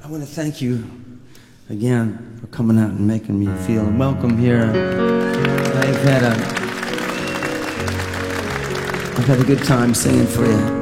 I want to thank you again for coming out and making me feel welcome here. I've had a good time singing for you.